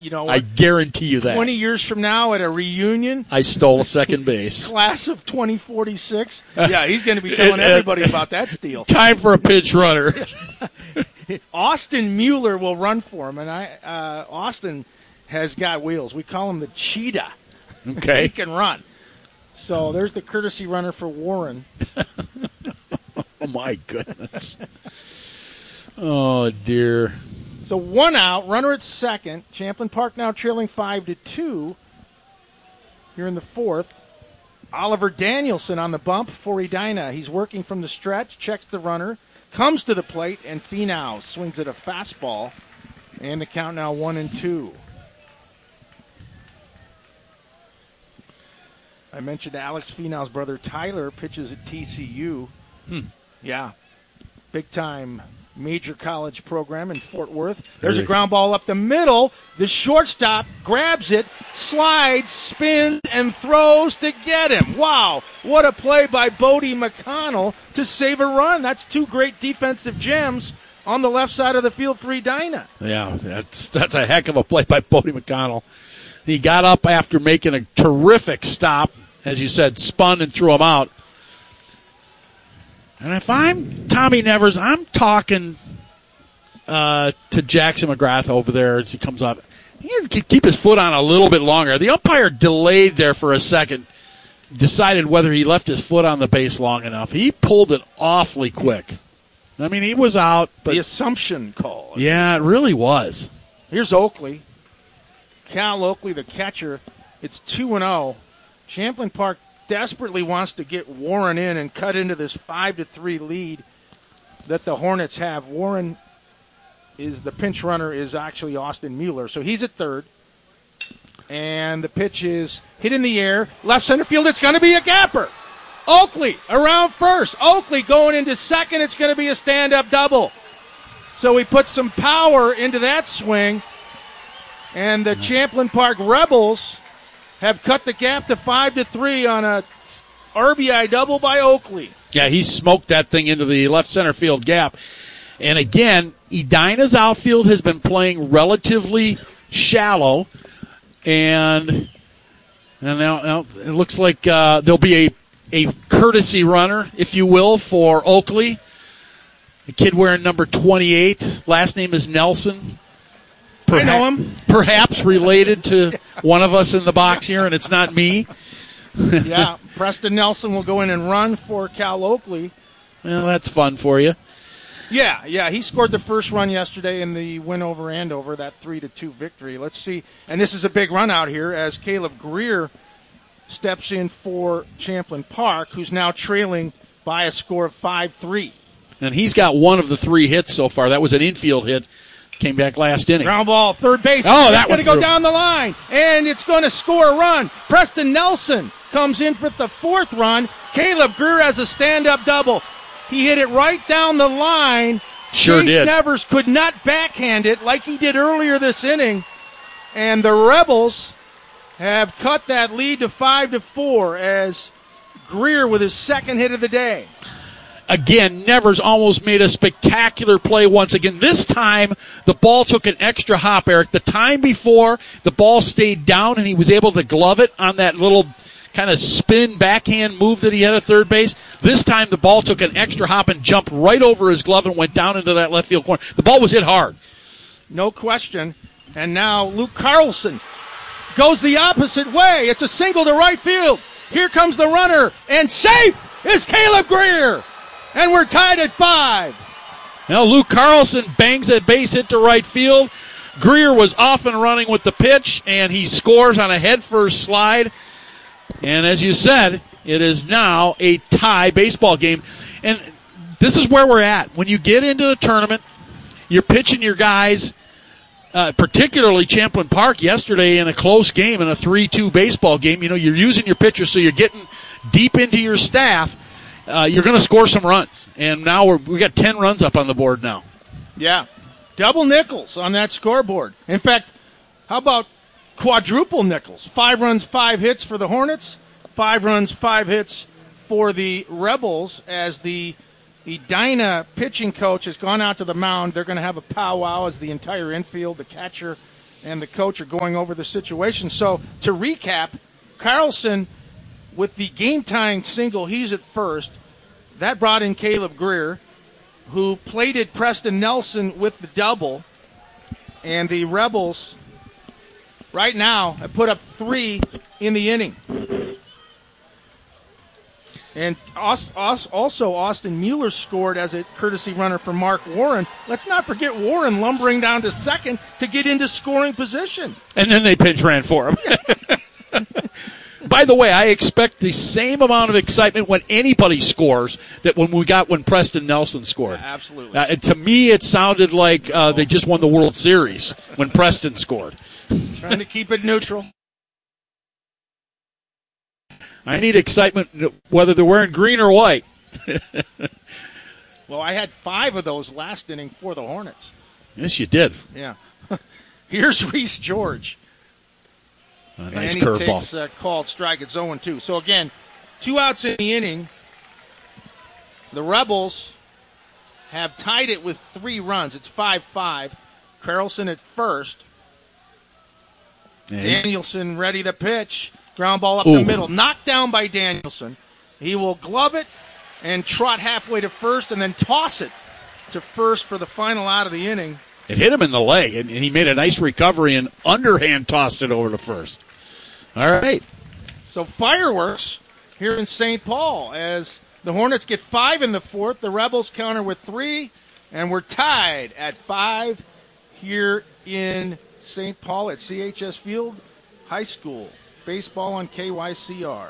I guarantee you that. 20 years from now at a reunion, I stole second base. class of 2046. Yeah, he's going to be telling everybody about that steal. Time for a pinch runner. Austin Mueller will run for him, and Austin has got wheels. We call him the cheetah. Okay. He can run. So there's the courtesy runner for Warren. Oh, my goodness. Oh, dear. So 1 out, runner at second. Champlin Park now trailing 5-2 here in the fourth. Oliver Danielson on the bump for Edina. He's working from the stretch, checks the runner, comes to the plate, and Finau swings at a fastball. And the count now 1-2. I mentioned Alex Finau's brother Tyler pitches at TCU. Yeah, big-time major college program in Fort Worth. There's a ground ball up the middle. The shortstop grabs it, slides, spins, and throws to get him. Wow, what a play by Bodie McConnell to save a run. That's two great defensive gems on the left side of the field for Edina. Yeah, that's a heck of a play by Bodie McConnell. He got up after making a terrific stop, as you said, spun and threw him out. And if I'm Tommy Nevers, I'm talking to Jackson McGrath over there as he comes up. He has to keep his foot on a little bit longer. The umpire delayed there for a second, decided whether he left his foot on the base long enough. He pulled it awfully quick. I mean, he was out. But the assumption call. Yeah, it really was. Here's Oakley. Cal Oakley, the catcher. It's 2-0. Champlin Park desperately wants to get Warren in and cut into this 5-3 lead that the Hornets have. Warren is the pinch runner, is actually Austin Mueller. So he's at third. And the pitch is hit in the air. Left center field, it's going to be a gapper. Oakley around first. Oakley going into second. It's going to be a stand-up double. So he put some power into that swing. And the Champlin Park Rebels have cut the gap to 5-3 on a RBI double by Oakley. Yeah, he smoked that thing into the left center field gap. And again, Edina's outfield has been playing relatively shallow. And now it looks like there'll be a courtesy runner, if you will, for Oakley. The kid wearing number 28. Last name is Nelson. I know him. Perhaps related to one of us in the box here, and it's not me. Yeah, Preston Nelson will go in and run for Cal Oakley. Well, that's fun for you. Yeah, he scored the first run yesterday in the win over Andover, that 3-2 victory. Let's see. And this is a big run out here as Caleb Greer steps in for Champlin Park, who's now trailing by a score of 5-3. And he's got one of the 3 hits so far. That was an infield hit. Came back last inning. Ground ball, third base. Oh, that one's going to go down the line, and it's going to score a run. Preston Nelson comes in for the 4th run. Caleb Greer has a stand-up double. He hit it right down the line. Sure Chase did. Nevers could not backhand it like he did earlier this inning, and the Rebels have cut that lead to 5-4 as Greer with his 2nd hit of the day. Again, Nevers almost made a spectacular play once again. This time, the ball took an extra hop, Eric. The time before, the ball stayed down, and he was able to glove it on that little kind of spin backhand move that he had at third base. This time, the ball took an extra hop and jumped right over his glove and went down into that left field corner. The ball was hit hard. No question. And now Luke Carlson goes the opposite way. It's a single to right field. Here comes the runner, and safe is Caleb Greer. And we're tied at 5. Now Luke Carlson bangs a base hit to right field. Greer was off and running with the pitch, and he scores on a headfirst slide. And as you said, it is now a tie baseball game. And this is where we're at. When you get into the tournament, you're pitching your guys, particularly Champlin Park yesterday in a close game, in a 3-2 baseball game. You know, you're using your pitchers, so you're getting deep into your staff. You're going to score some runs. And now we got 10 runs up on the board now. Yeah. Double nickels on that scoreboard. In fact, how about quadruple nickels? 5 runs, 5 hits for the Hornets. 5 runs, 5 hits for the Rebels as the Edina pitching coach has gone out to the mound. They're going to have a powwow as the entire infield, the catcher and the coach are going over the situation. So to recap, Carlson with the game-tying single, he's at first. That brought in Caleb Greer, who plated Preston Nelson with the double. And the Rebels right now have put up 3 in the inning. And also Austin Mueller scored as a courtesy runner for Mark Warren. Let's not forget Warren lumbering down to second to get into scoring position. And then they pinch ran for him. By the way, I expect the same amount of excitement when anybody scores that when Preston Nelson scored. Yeah, absolutely. To me, it sounded like they just won the World Series when Preston scored. Trying to keep it neutral. I need excitement whether they're wearing green or white. Well, I had 5 of those last inning for the Hornets. Yes, you did. Yeah. Here's Reese George. A nice and curveball. He takes called strike. It's 0-2. So, again, 2 outs in the inning. The Rebels have tied it with 3 runs. It's 5-5. Carlson at first. Danielson ready to pitch. Ground ball up the middle. Knocked down by Danielson. He will glove it and trot halfway to first and then toss it to first for the final out of the inning. It hit him in the leg, and he made a nice recovery and underhand tossed it over to first. All right. So fireworks here in St. Paul as the Hornets get 5 in the 4th. The Rebels counter with 3, and we're tied at 5 here in St. Paul at CHS Field High School. Baseball on KYCR.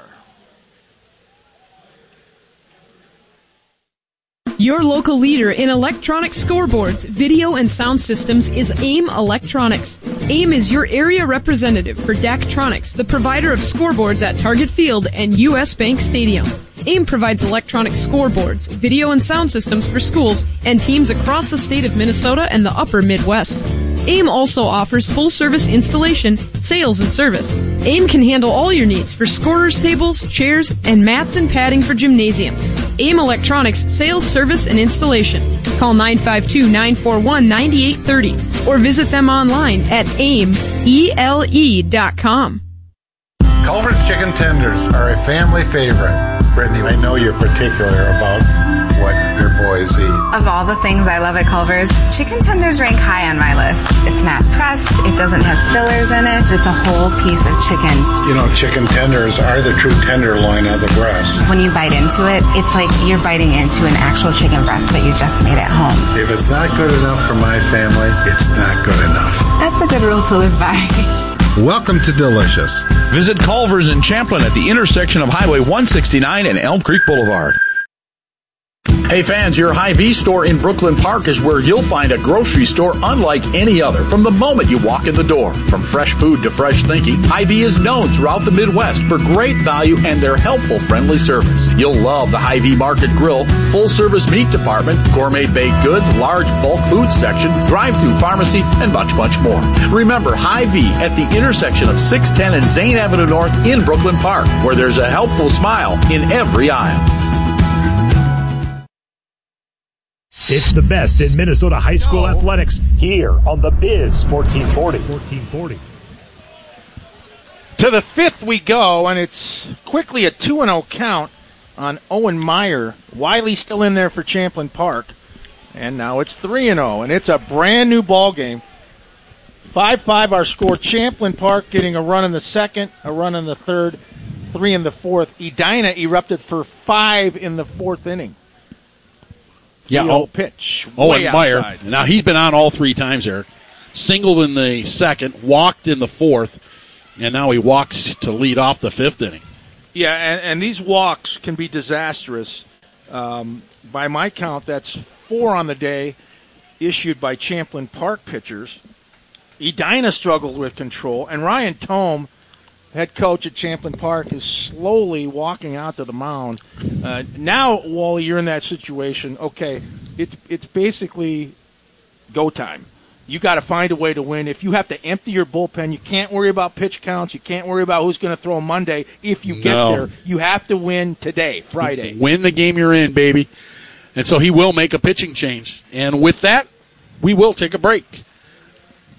Your local leader in electronic scoreboards, video, and sound systems is AIM Electronics. AIM is your area representative for Daktronics, the provider of scoreboards at Target Field and U.S. Bank Stadium. AIM provides electronic scoreboards, video, and sound systems for schools and teams across the state of Minnesota and the upper Midwest. AIM also offers full-service installation, sales, and service. AIM can handle all your needs for scorers tables, chairs, and mats and padding for gymnasiums. AIM Electronics Sales, Service, and Installation. Call 952-941-9830 or visit them online at aimele.com. Culver's Chicken Tenders are a family favorite. Brittany, I know you're particular about what your boys eat. Of all the things I love at Culver's, chicken tenders rank high on my list. It's not pressed, it doesn't have fillers in it, it's a whole piece of chicken. You know, chicken tenders are the true tenderloin of the breast. When you bite into it, it's like you're biting into an actual chicken breast that you just made at home. If it's not good enough for my family, it's not good enough. That's a good rule to live by. Welcome to Delicious. Visit Culver's in Champlin at the intersection of Highway 169 and Elm Creek Boulevard. Hey fans, your Hy-Vee store in Brooklyn Park is where you'll find a grocery store unlike any other from the moment you walk in the door. From fresh food to fresh thinking, Hy-Vee is known throughout the Midwest for great value and their helpful, friendly service. You'll love the Hy-Vee Market Grill, full-service meat department, gourmet baked goods, large bulk food section, drive-through pharmacy, and much, much more. Remember Hy-Vee at the intersection of 610 and Zane Avenue North in Brooklyn Park, where there's a helpful smile in every aisle. It's the best in Minnesota high school athletics here on the Biz 1440. To the 5th we go, and it's quickly a 2-0 count on Owen Meyer. Wiley still in there for Champlin Park, and now it's 3-0, and it's a brand new ball game. 5-5 our score. Champlin Park getting a run in the second, a run in the third, 3 in the fourth. Edina erupted for 5 in the 4th inning. Yeah, pitch. Owen Meyer. Now, he's been on all 3 times, Eric. Singled in the second, walked in the 4th, and now he walks to lead off the 5th inning. Yeah, and these walks can be disastrous. By my count, that's 4 on the day issued by Champlin Park pitchers. Edina struggled with control, and Ryan Tome, head coach at Champlin Park, is slowly walking out to the mound. Now, Wally, you're in that situation. Okay, it's basically go time. You got to find a way to win. If you have to empty your bullpen, you can't worry about pitch counts. You can't worry about who's going to throw Monday. If you get there, you have to win today, Friday. Win the game you're in, baby. And so he will make a pitching change. And with that, we will take a break.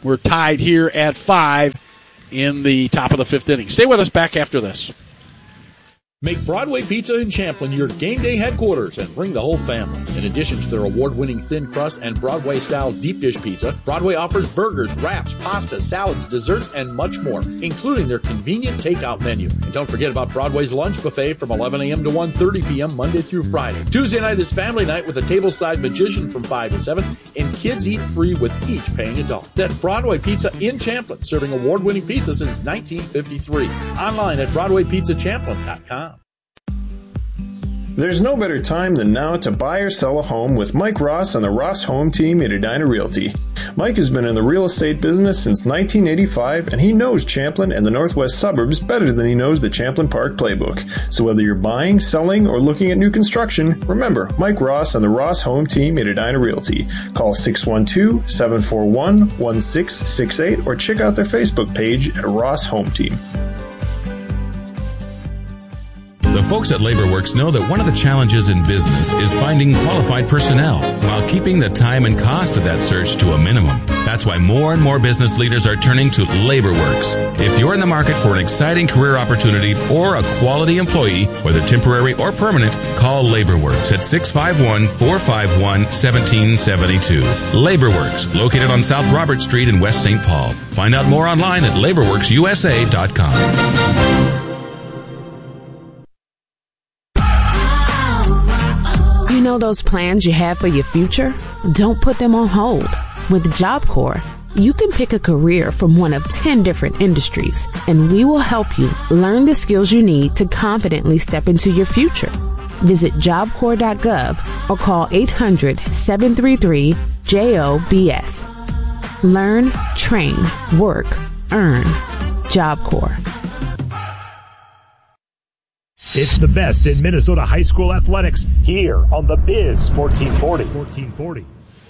We're tied here at 5 in the top of the 5th inning. Stay with us back after this. Make Broadway Pizza in Champlin your game day headquarters and bring the whole family. In addition to their award-winning thin crust and Broadway-style deep dish pizza, Broadway offers burgers, wraps, pastas, salads, desserts, and much more, including their convenient takeout menu. And don't forget about Broadway's lunch buffet from 11 a.m. to 1:30 p.m. Monday through Friday. Tuesday night is family night with a tableside magician from 5 to 7, and kids eat free with each paying adult. That's Broadway Pizza in Champlin, serving award-winning pizza since 1953. Online at BroadwayPizzaChamplin.com. There's no better time than now to buy or sell a home with Mike Ross and the Ross Home Team at Edina Realty. Mike has been in the real estate business since 1985, and he knows Champlin and the northwest suburbs better than he knows the Champlin Park playbook. So whether you're buying, selling, or looking at new construction, remember Mike Ross and the Ross Home Team at Edina Realty. Call 612-741-1668 or check out their Facebook page at Ross Home Team. The folks at LaborWorks know that one of the challenges in business is finding qualified personnel while keeping the time and cost of that search to a minimum. That's why more and more business leaders are turning to LaborWorks. If you're in the market for an exciting career opportunity or a quality employee, whether temporary or permanent, call LaborWorks at 651-451-1772. LaborWorks, located on South Robert Street in West St. Paul. Find out more online at laborworksusa.com. You know those plans you have for your future? Don't put them on hold. With Job Corps, you can pick a career from one of 10 different industries, and we will help you learn the skills you need to confidently step into your future. Visit jobcorps.gov or call 800-733-JOBS. Learn, train, work, earn. Job Corps. It's the best in Minnesota high school athletics here on the Biz 1440.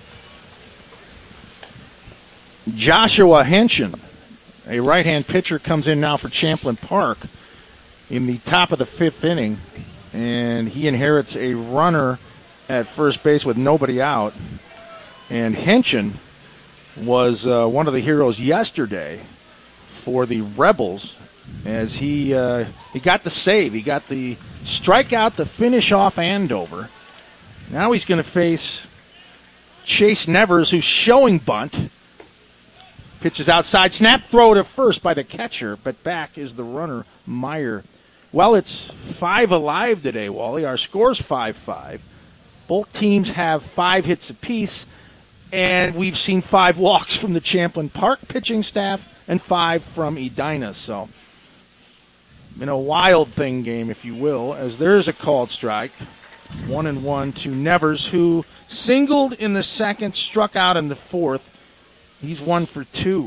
Joshua Henshin, a right-hand pitcher, comes in now for Champlin Park in the top of the 5th inning, and he inherits a runner at first base with nobody out. And Henshin was one of the heroes yesterday for the Rebels, as he got the save. He got the strikeout to finish off Andover. Now he's going to face Chase Nevers, who's showing bunt. Pitches outside, snap throw to first by the catcher, but back is the runner, Meyer. Well, it's 5 alive today, Wally. Our score's 5-5. Both teams have 5 hits apiece, and we've seen 5 walks from the Champlin Park pitching staff and 5 from Edina, so in a wild thing game, if you will, as there's a called strike. 1-1 to Nevers, who singled in the 2nd, struck out in the 4th. He's 1 for 2.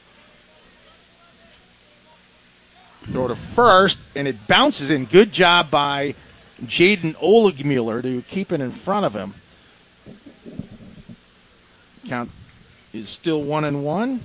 Throw to first, and it bounces in. Good job by Jaden Oligmuller to keep it in front of him. Count is still 1-1.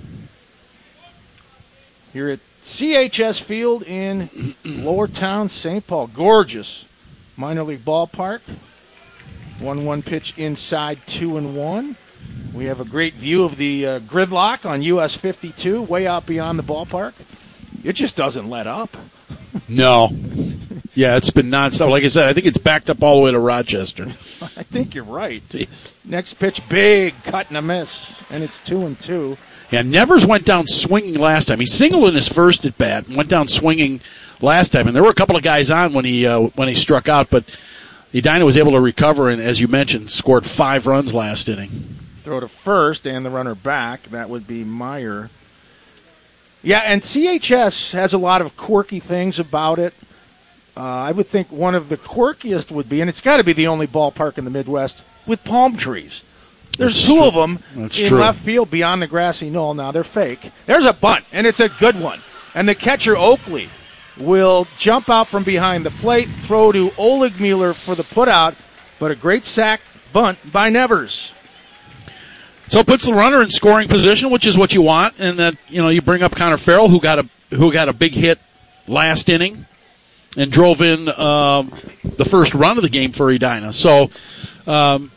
Here at CHS Field in Lower Town, St. Paul. Gorgeous minor league ballpark. 1-1 pitch inside, 2-1. We have a great view of the gridlock on US 52, way out beyond the ballpark. It just doesn't let up. No. Yeah, it's been nonstop. Like I said, I think it's backed up all the way to Rochester. I think you're right. Jeez. Next pitch, big cut and a miss, and it's 2-2. Yeah, Nevers went down swinging last time. He singled in his first at bat and went down swinging last time. And there were a couple of guys on when he struck out, but Edina was able to recover and, as you mentioned, scored 5 runs last inning. Throw to first and the runner back. That would be Meyer. Yeah, and CHS has a lot of quirky things about it. I would think one of the quirkiest would be, and it's got to be the only ballpark in the Midwest, with palm trees. There's two of them in left field beyond the grassy knoll. Now, they're fake. There's a bunt, and it's a good one. And the catcher, Oakley, will jump out from behind the plate, throw to Oligmuller for the putout, but a great sack bunt by Nevers. So it puts the runner in scoring position, which is what you want, and that you bring up Connor Farrell, who got a big hit last inning and drove in the first run of the game for Edina. So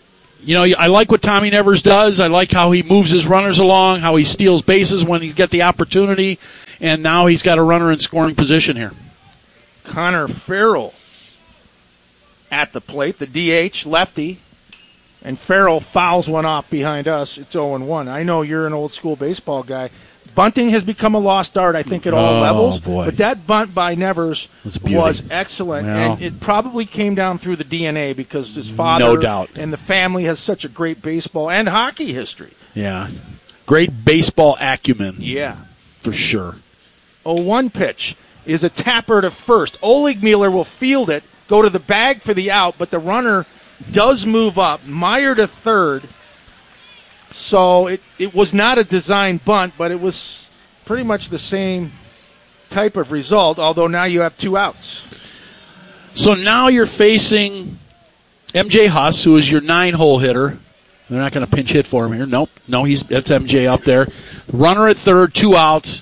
I like what Tommy Nevers does. I like how he moves his runners along, how he steals bases when he's got the opportunity, and now he's got a runner in scoring position here. Connor Farrell at the plate, the DH, lefty, and Farrell fouls one off behind us. It's 0-1. I know you're an old-school baseball guy. Bunting has become a lost art, I think, at all levels. Boy. But that bunt by Nevers was excellent, and it probably came down through the DNA because his father and the family has such a great baseball and hockey history. Yeah. Great baseball acumen. Yeah. For sure. 0-1 pitch is a tapper to first. Oleg Mueller will field it, go to the bag for the out, but the runner does move up. Meyer to third. So it was not a design bunt, but it was pretty much the same type of result, although now you have 2 outs. So now you're facing MJ Huss, who is your 9-hole hitter. They're not going to pinch hit for him here. Nope. No, that's MJ up there. Runner at third, 2 outs.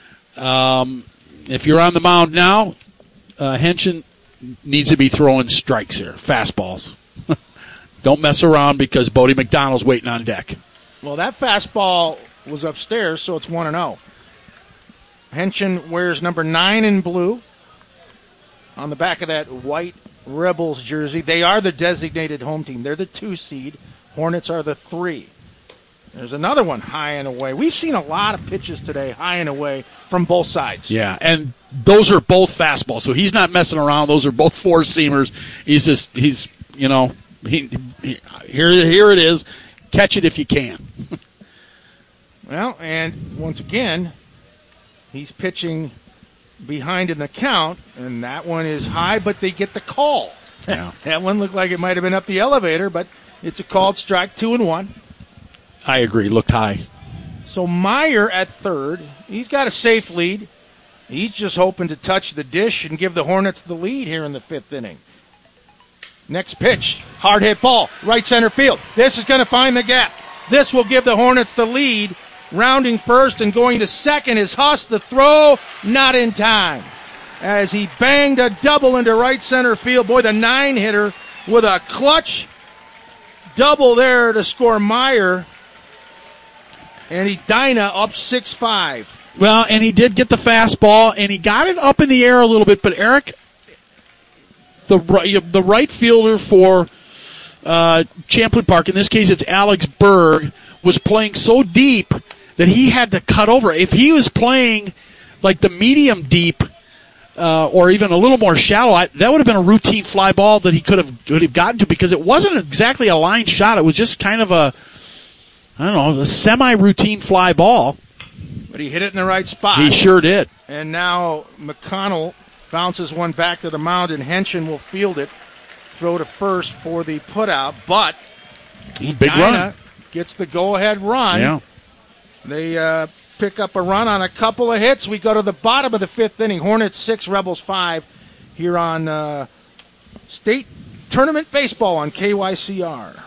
If you're on the mound now, Hentgen needs to be throwing strikes here, fastballs. Don't mess around because Bodie McDonald's waiting on deck. Well, that fastball was upstairs, so it's 1-0. Hentgen wears number 9 in blue on the back of that white Rebels jersey. They are the designated home team. They're the 2 seed. Hornets are the 3. There's another one high and away. We've seen a lot of pitches today, high and away, from both sides. Yeah, and those are both fastballs, so he's not messing around. Those are both 4-seamers. Here it is. Catch it if you can. Well, and once again, he's pitching behind in the count, and that one is high, but they get the call. Yeah. That one looked like it might have been up the elevator, but it's a called strike, 2-1. I agree. Looked high. So Meyer at third. He's got a safe lead. He's just hoping to touch the dish and give the Hornets the lead here in the 5th inning. Next pitch, hard hit ball, right center field. This is going to find the gap. This will give the Hornets the lead. Rounding first and going to second is Huss. The throw, not in time. As he banged a double into right center field. Boy, the 9-hitter with a clutch double there to score Meyer. And Edina up 6-5. Well, and he did get the fastball, and he got it up in the air a little bit. But, Eric, the right fielder for Champlin Park, in this case it's Alex Berg, was playing so deep that he had to cut over. If he was playing like the medium deep or even a little more shallow, that would have been a routine fly ball that he could have gotten to, because it wasn't exactly a line shot. It was just kind of a semi-routine fly ball. But he hit it in the right spot. He sure did. And now McConnell bounces one back to the mound, and Hentgen will field it. Throw to first for the putout, but big run gets the go-ahead run. Yeah. They pick up a run on a couple of hits. We go to the bottom of the 5th inning. Hornets 6, Rebels 5 here on State Tournament Baseball on KYCR.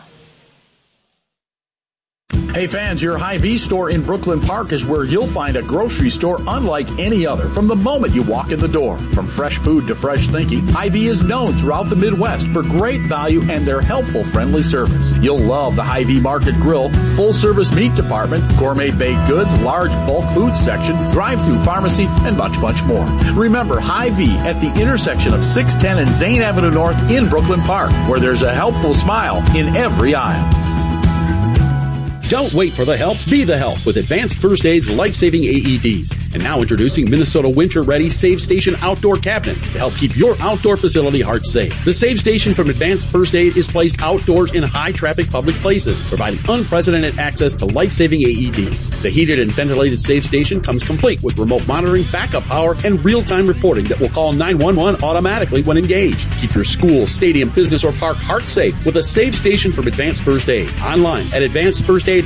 Hey fans, your Hy-Vee store in Brooklyn Park is where you'll find a grocery store unlike any other from the moment you walk in the door. From fresh food to fresh thinking, Hy-Vee is known throughout the Midwest for great value and their helpful, friendly service. You'll love the Hy-Vee Market Grill, full-service meat department, gourmet baked goods, large bulk food section, drive-through pharmacy, and much, much more. Remember Hy-Vee at the intersection of 610 and Zane Avenue North in Brooklyn Park, where there's a helpful smile in every aisle. Don't wait for the help, be the help with Advanced First Aid's life-saving AEDs. And now introducing Minnesota Winter-Ready Save Station Outdoor Cabinets to help keep your outdoor facility heart safe. The Save Station from Advanced First Aid is placed outdoors in high-traffic public places, providing unprecedented access to life-saving AEDs. The heated and ventilated Save Station comes complete with remote monitoring, backup power, and real-time reporting that will call 911 automatically when engaged. Keep your school, stadium, business, or park heart safe with a Save Station from Advanced First Aid. Online at AdvancedFirstAid.com.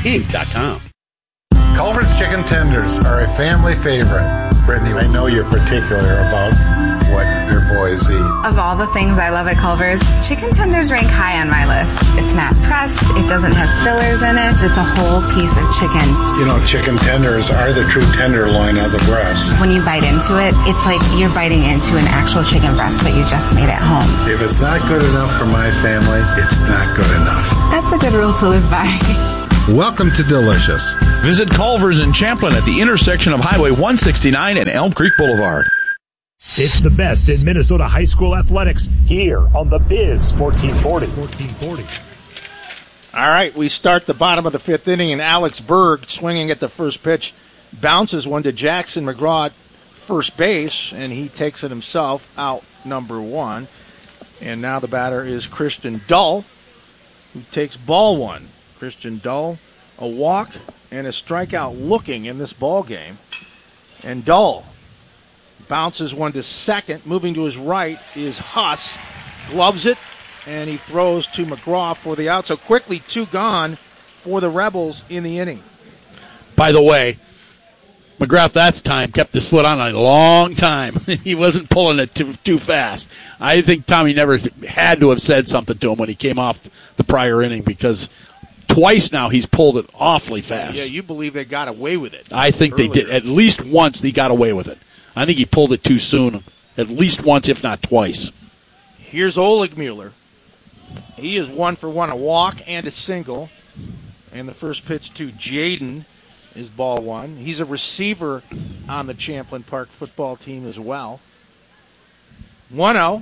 Culver's chicken tenders are a family favorite. Brittany, I know you're particular about what your boys eat. Of all the things I love at Culver's, chicken tenders rank high on my list. It's not pressed, it doesn't have fillers in it, it's a whole piece of chicken. You know, chicken tenders are the true tenderloin of the breast. When you bite into it, it's like you're biting into an actual chicken breast that you just made at home. If it's not good enough for my family, it's not good enough. That's a good rule to live by. Welcome to Delicious. Visit Culver's in Champlin at the intersection of Highway 169 and Elm Creek Boulevard. It's the best in Minnesota high school athletics here on the Biz 1440. All right, we start the bottom of the fifth inning, and Alex Berg swinging at the first pitch, bounces one to Jackson McGraw at first base, and he takes it himself, out number one. And now the batter is Christian Dull, who takes ball one. Christian Dull, a walk and a strikeout looking in this ball game. And Dull bounces one to second. Moving to his right is Huss. Gloves it, and he throws to McGraw for the out. So quickly, two gone for the Rebels in the inning. By the way, McGrath that time kept his foot on a long time. He wasn't pulling it too fast. I think Tommy never had to have said something to him when he came off the prior inning, because twice now he's pulled it awfully fast. Yeah, you believe they got away with it. I think earlier. They did. At least once he got away with it. I think he pulled it too soon. At least once, if not twice. Here's Oleg Mueller. He is 1 for 1, a walk and a single. And the first pitch to Jaden is ball one. He's a receiver on the Champlin Park football team as well. 1-0.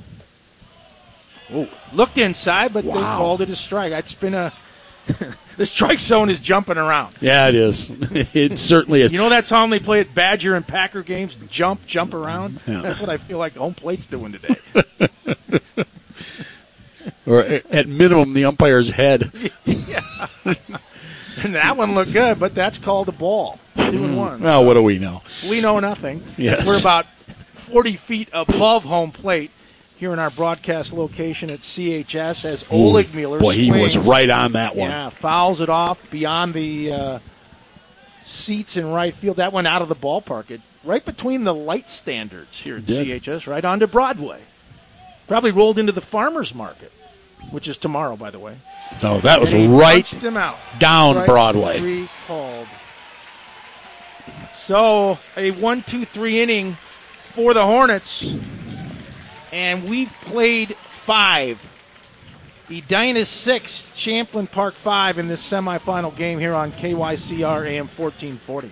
Ooh, looked inside, but they called it a strike. It's been a the strike zone is jumping around. Yeah, it is. It certainly is. You know that song they play at Badger and Packer games? Jump around? Yeah. That's what I feel like home plate's doing today. Or at minimum, the umpire's head. Yeah. And that one looked good, but that's called a ball. 2-1. Well, what do we know? We know nothing. Yes. We're about 40 feet above home plate here in our broadcast location at CHS as Oleg Mueller Boy, he swings. was right on that one. Yeah, fouls it off beyond the seats in right field. That went out of the ballpark. Right between the light standards here at CHS, right onto Broadway. Probably rolled into the farmer's market, which is tomorrow, by the way. No, that was And he right punched him out. down Strike Broadway. three called. So a 1-2-3 inning for the Hornets, and we've played 5. Edina 6, Champlin Park 5 in this semifinal game here on KYCR AM 1440.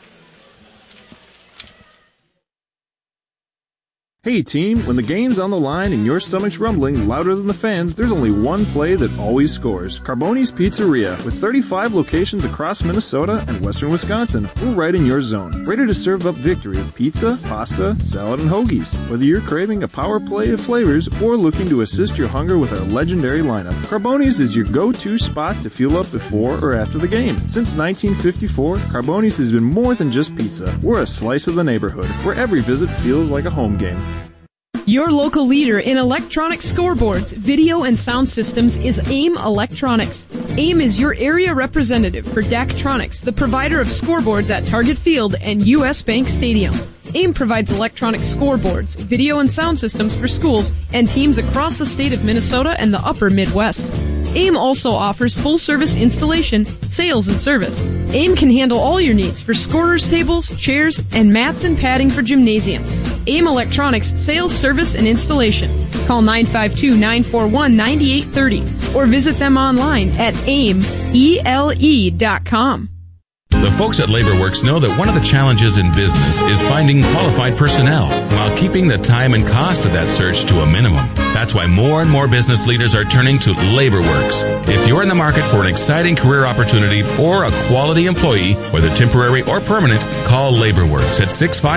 Hey team, when the game's on the line and your stomach's rumbling louder than the fans, there's only one play that always scores. Carboni's Pizzeria. With 35 locations across Minnesota and western Wisconsin, we're right in your zone. Ready to serve up victory with pizza, pasta, salad, and hoagies. Whether you're craving a power play of flavors or looking to assist your hunger with our legendary lineup, Carboni's is your go-to spot to fuel up before or after the game. Since 1954, Carboni's has been more than just pizza. We're a slice of the neighborhood, where every visit feels like a home game. Your local leader in electronic scoreboards, video, and sound systems is AIM Electronics. AIM is your area representative for Daktronics, the provider of scoreboards at Target Field and U.S. Bank Stadium. AIM provides electronic scoreboards, video, and sound systems for schools and teams across the state of Minnesota and the upper Midwest. AIM also offers full-service installation, sales, and service. AIM can handle all your needs for scorers tables, chairs, and mats and padding for gymnasiums. AIM Electronics Sales, Service, and Installation. Call 952-941-9830 or visit them online at aimele.com. The folks at LaborWorks know that one of the challenges in business is finding qualified personnel while keeping the time and cost of that search to a minimum. That's why more and more business leaders are turning to LaborWorks. If you're in the market for an exciting career opportunity or a quality employee, whether temporary or permanent, call LaborWorks at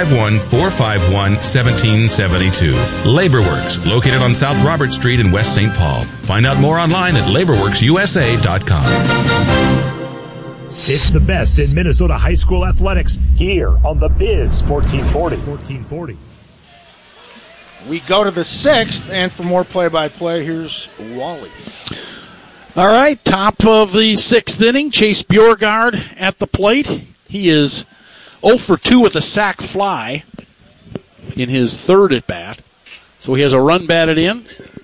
651-451-1772. LaborWorks, located on South Robert Street in West St. Paul. Find out more online at laborworksusa.com. It's the best in Minnesota high school athletics here on the Biz 1440. We go to the 6th, and for more play-by-play, here's Wally. All right, top of the 6th inning, Chase Bjorgard at the plate. He is 0 for 2 with a sac fly in his third at-bat. So he has a run batted in.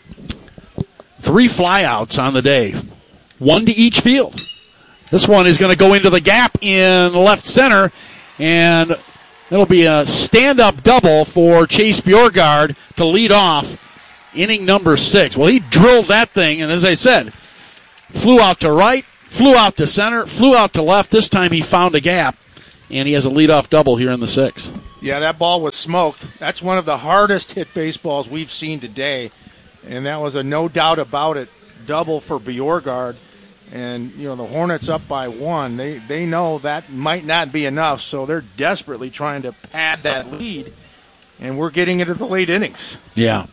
3 flyouts on the day. 1 to each field. This one is going to go into the gap in left center, and it'll be a stand-up double for Chase Bjorgard to lead off inning number 6. Well, he drilled that thing, and as I said, flew out to right, flew out to center, flew out to left. This time he found a gap, and he has a leadoff double here in the 6th. Yeah, that ball was smoked. That's one of the hardest hit baseballs we've seen today, and that was a no doubt about it double for Bjorgard. And, the Hornets up by 1. They know that might not be enough, so they're desperately trying to pad that lead, and we're getting into the late innings. Yeah.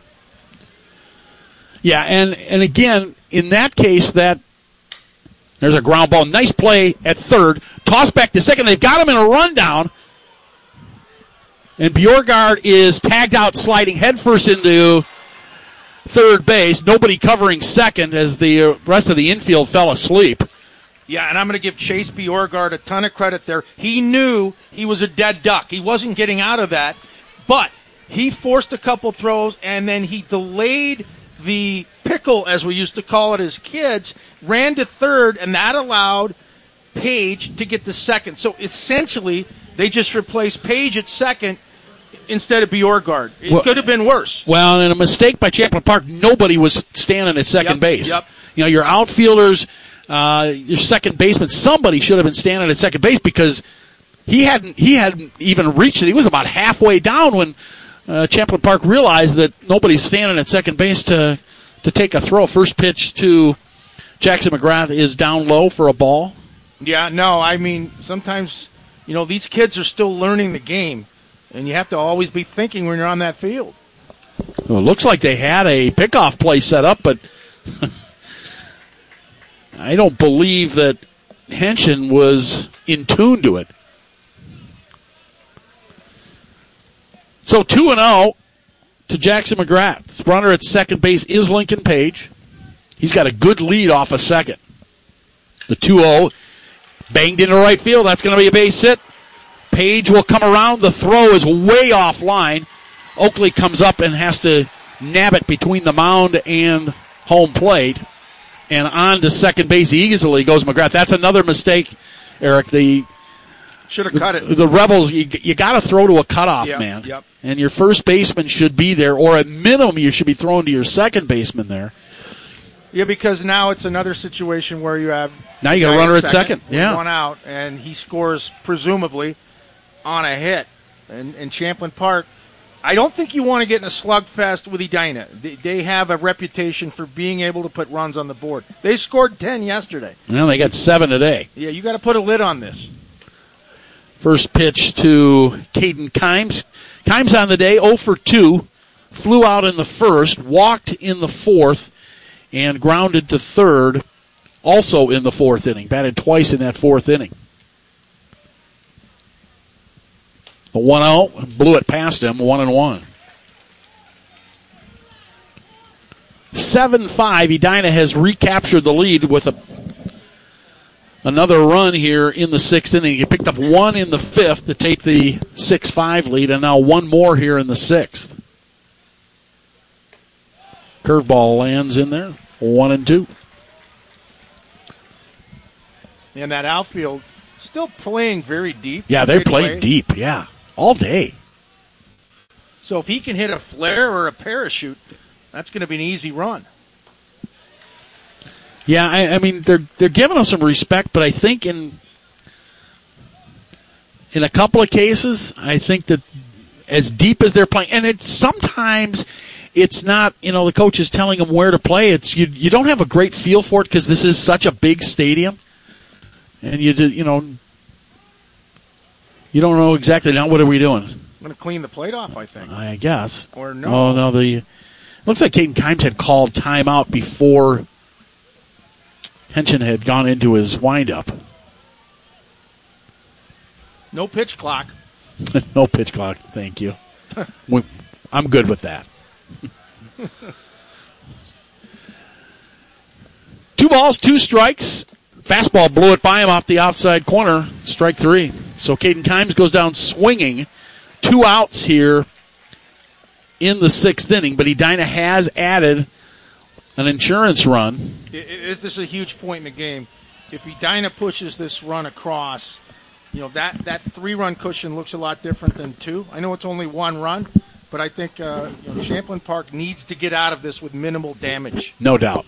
Yeah, and again, in that case, there's a ground ball. Nice play at third. Toss back to second. They've got him in a rundown. And Bjorgard is tagged out, sliding headfirst into third base. Nobody covering second as the rest of the infield fell asleep. Yeah, and I'm going to give Chase Bjorgard a ton of credit there. He knew he was a dead duck. He wasn't getting out of that, but he forced a couple throws, and then he delayed the pickle, as we used to call it as kids, ran to third, and that allowed Page to get to second. So essentially, they just replaced Page at second instead of Bjorgard. It could have been worse. Well, and a mistake by Champlin Park, nobody was standing at second base. Yep. Your outfielders, your second baseman, somebody should have been standing at second base because he hadn't even reached it. He was about halfway down when Champlin Park realized that nobody's standing at second base to take a throw. First pitch to Jackson McGrath is down low for a ball. Yeah, no, I mean, sometimes, these kids are still learning the game, and you have to always be thinking when you're on that field. Well, it looks like they had a pickoff play set up, but I don't believe that Henshin was in tune to it. So 2-0 to Jackson McGrath's runner at second base is Lincoln Page. He's got a good lead off of second. The 2-0 banged into right field. That's going to be a base hit. Page will come around. The throw is way offline. Oakley comes up and has to nab it between the mound and home plate. And on to second base easily goes McGrath. That's another mistake, Eric. Should have cut it. The Rebels, you got to throw to a cutoff man. Yep. And your first baseman should be there, or at minimum you should be throwing to your second baseman there. Yeah, because now it's another situation where you have... Now you got a runner at second. Yeah. 1 out, and he scores presumably on a hit. And Champlin Park, I don't think you want to get in a slugfest with Edina. They have a reputation for being able to put runs on the board. They scored 10 yesterday. Well, they got 7 today. Yeah, you got to put a lid on this. First pitch to Caden Kimes. Kimes on the day, 0 for 2. Flew out in the first, walked in the fourth, and grounded to third, also in the fourth inning. Batted twice in that fourth inning. The 1-0, blew it past him, 1-1. 7-5, Edina has recaptured the lead with another run here in the sixth inning. He picked up 1 in the fifth to take the 6-5 lead, and now 1 more here in the sixth. Curveball lands in there, 1-2. And that outfield still playing very deep. Yeah, they're playing deep, yeah, all day. So if he can hit a flare or a parachute, that's going to be an easy run. Yeah, I mean, they're giving him some respect, but I think in a couple of cases, I think that as deep as they're playing, and sometimes it's not, the coach is telling them where to play. It's you don't have a great feel for it because this is such a big stadium, and you don't know exactly now what are we doing. I'm going to clean the plate off, I think. I guess. Or no. Oh no, looks like Caden Kimes had called timeout before Henshin had gone into his windup. No pitch clock. No pitch clock, thank you. I'm good with that. 2 balls, 2 strikes. Fastball blew it by him off the outside corner. Strike 3. So Caden Kimes goes down swinging. 2 outs here in the sixth inning, but Edina has added an insurance run. This is a huge point in the game. If Edina pushes this run across, that 3-run cushion looks a lot different than 2. I know it's only 1 run, but I think Champlin Park needs to get out of this with minimal damage. No doubt.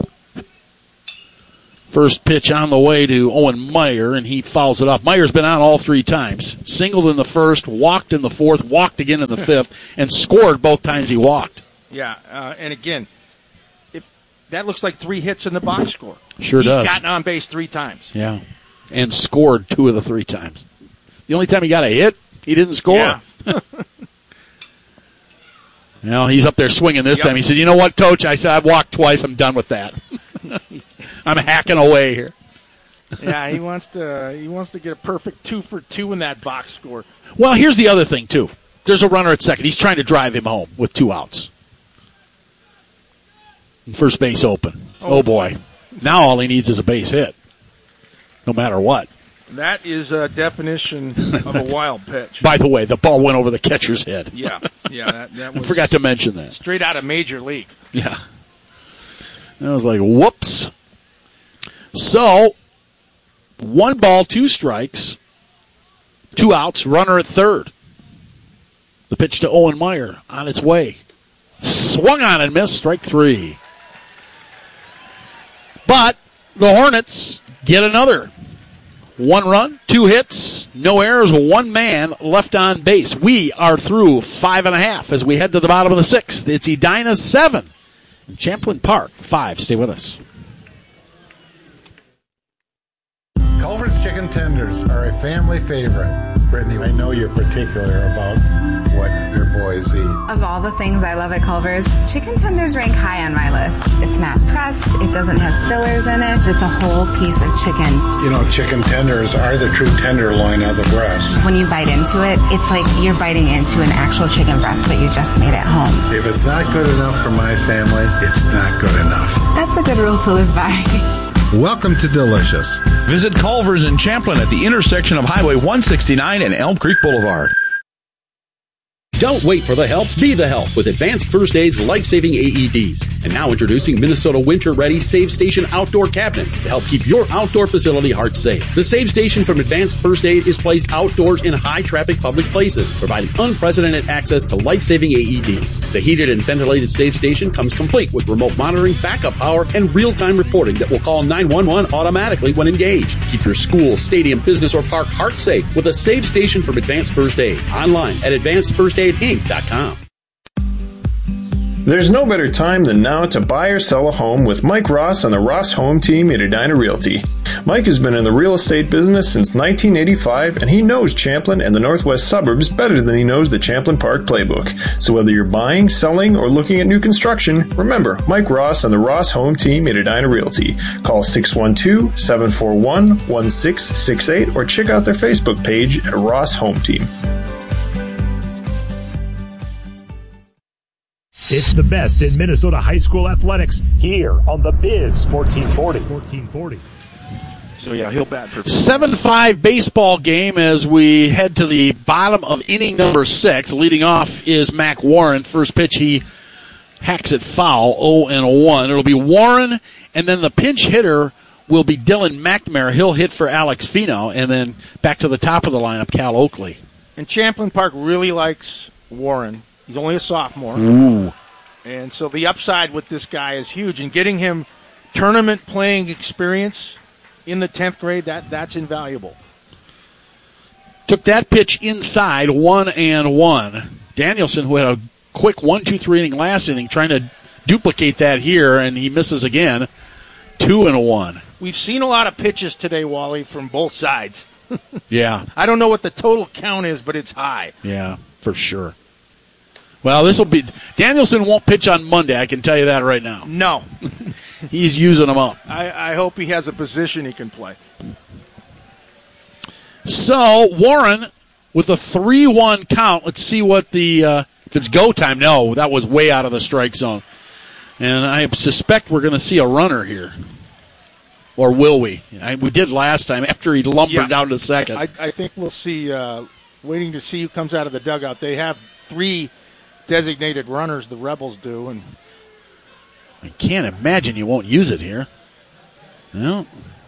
First pitch on the way to Owen Meyer, and he fouls it off. Meyer's been on all 3 times. Singled in the first, walked in the fourth, walked again in the fifth, and scored both times he walked. Yeah, and again, that looks like 3 hits in the box score. Sure does. He's gotten on base 3 times. Yeah, and scored 2 of the 3 times. The only time he got a hit, he didn't score. Yeah. Well, he's up there swinging this time. He said, "You know what, Coach?" I said, "I've walked twice. I'm done with that. I'm hacking away here." Yeah, he wants to get a perfect 2 for 2 in that box score. Well, here's the other thing too. There's a runner at second. He's trying to drive him home with 2 outs. First base open. Oh boy. Now all he needs is a base hit. No matter what. That is a definition of a wild pitch. By the way, the ball went over the catcher's head. Yeah. That was I forgot to mention that. Straight out of Major League. Yeah. I was like, whoops. So, 1 ball, 2 strikes, 2 outs, runner at third. The pitch to Owen Meyer on its way. Swung on and missed, strike 3. But the Hornets get another. 1 run, 2 hits, no errors, 1 man left on base. We are through 5.5 as we head to the bottom of the 6th. It's Edina 7 and Champlin Park 5. Stay with us. Culver's Chicken Tenders are a family favorite. Brittany, I know you're particular about what your boys eat. Of all the things I love at Culver's, chicken tenders rank high on my list. It's not pressed, it doesn't have fillers in it, it's a whole piece of chicken. Chicken tenders are the true tenderloin of the breast. When you bite into it, it's like you're biting into an actual chicken breast that you just made at home. If it's not good enough for my family, it's not good enough. That's a good rule to live by. Welcome to Delicious. Visit Culver's in Champlin at the intersection of Highway 169 and Elm Creek Boulevard. Don't wait for the help, be the help with Advanced First Aid's life-saving AEDs. And now introducing Minnesota Winter Ready Save Station Outdoor Cabinets to help keep your outdoor facility heart safe. The Save Station from Advanced First Aid is placed outdoors in high-traffic public places, providing unprecedented access to life-saving AEDs. The heated and ventilated Save Station comes complete with remote monitoring, backup power, and real-time reporting that will call 911 automatically when engaged. Keep your school, stadium, business, or park heart safe with a Save Station from Advanced First Aid. Online at AdvancedFirstAidInc.com. There's no better time than now to buy or sell a home with Mike Ross and the Ross Home Team at Edina Realty. Mike has been in the real estate business since 1985, and he knows Champlin and the northwest suburbs better than he knows the Champlin Park playbook. So whether you're buying, selling, or looking at new construction, remember Mike Ross and the Ross Home Team at Edina Realty. Call 612-741-1668 or check out their Facebook page at Ross Home Team. It's the best in Minnesota high school athletics here on the Biz 1440. So, yeah, he'll bat for 7-5 baseball game as we head to the bottom of inning number 6. Leading off is Mac Warren. First pitch, he hacks it foul, 0-1. It'll be Warren, and then the pinch hitter will be Dylan McNamara. He'll hit for Alex Fino, and then back to the top of the lineup, Cal Oakley. And Champlin Park really likes Warren. He's only a sophomore. Ooh. And so the upside with this guy is huge. And getting him tournament playing experience in the 10th grade, that's invaluable. Took that pitch inside, 1-1. Danielson, who had a quick 1-2-3 inning last inning, trying to duplicate that here, and he misses again, 2-1. We've seen a lot of pitches today, Wally, from both sides. Yeah. I don't know what the total count is, but it's high. Yeah, for sure. Well, this will be Danielson won't pitch on Monday. I can tell you that right now. No, he's using them up. I hope he has a position he can play. So Warren with a 3-1 count. Let's see what the if it's go time. No, that was way out of the strike zone, and I suspect we're going to see a runner here. Or will we? We did last time after he lumbered down to second. I think we'll see. Waiting to see who comes out of the dugout. They have 3 designated runners, the Rebels do. And I can't imagine you won't use it here. No.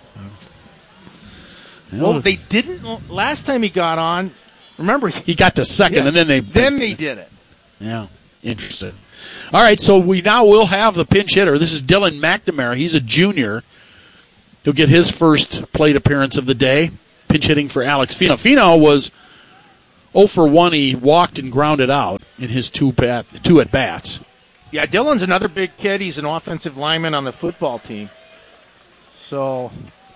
Well, they didn't last time he got on. Remember, he got to second, and then they did it. Yeah, interesting. All right, so we now will have the pinch hitter. This is Dylan McNamara. He's a junior. He'll get his first plate appearance of the day, pinch hitting for Alex Fino. Fino was 0 for 1. He walked and grounded out in his two at-bats. Yeah, Dylan's another big kid. He's an offensive lineman on the football team. So,